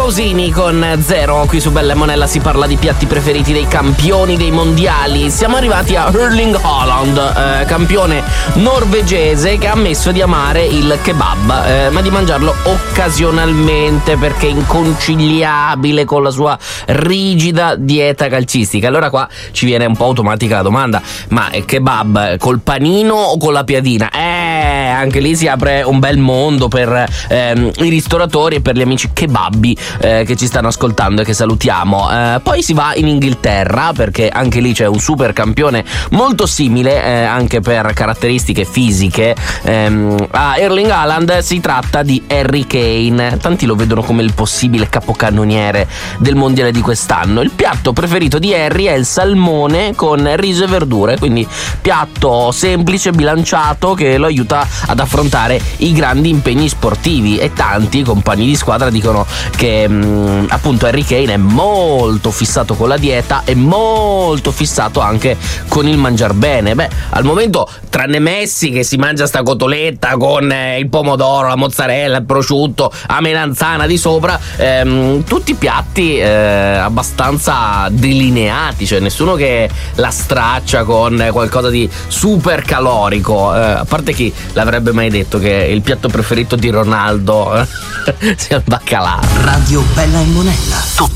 Pausini con Zero. Qui su Bella e Monella si parla di piatti preferiti dei campioni dei mondiali. Siamo arrivati a Erling Haaland, campione norvegese, che ha ammesso di amare il kebab, ma di mangiarlo occasionalmente perché è inconciliabile con la sua rigida dieta calcistica. Allora qua ci viene un po' automatica la domanda: ma kebab col panino o con la piadina? Anche lì si apre un bel mondo per i ristoratori e per gli amici kebabbi che ci stanno ascoltando e che salutiamo. Poi si va in Inghilterra, perché anche lì c'è un super campione molto simile anche per caratteristiche fisiche a Erling Haaland. Si tratta di Harry Kane. Tanti lo vedono come il possibile capocannoniere del mondiale di quest'anno. Il piatto preferito di Harry è il salmone con riso e verdure, quindi piatto semplice, bilanciato, che lo aiuta ad affrontare i grandi impegni sportivi. E tanti compagni di squadra dicono che appunto Harry Kane è molto fissato con la dieta e molto fissato anche con il mangiar bene. Al momento, tranne Messi che si mangia sta cotoletta con il pomodoro, la mozzarella, il prosciutto, a melanzana di sopra, tutti piatti abbastanza delineati, cioè nessuno che la straccia con qualcosa di super calorico, a parte chi l'avrebbe mai detto che il piatto preferito di Ronaldo sia il baccalà. Radio Bella e Monella.